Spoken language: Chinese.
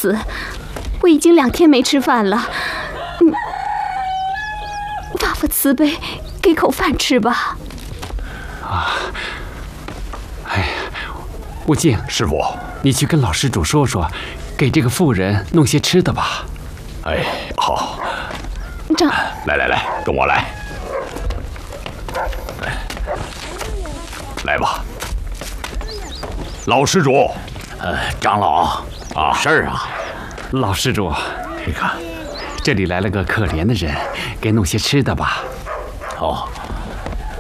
死，我已经2天没吃饭了。发发慈悲，给口饭吃吧。 哎呀，悟净师傅， 你去跟老施主说说，给这个妇人弄些吃的吧。 哎，好。 长， 来，跟我来。来吧，老施主。 长老啊， 事儿啊。 老施主， 你看， 这里来了个可怜的人，给弄些吃的吧。 哦，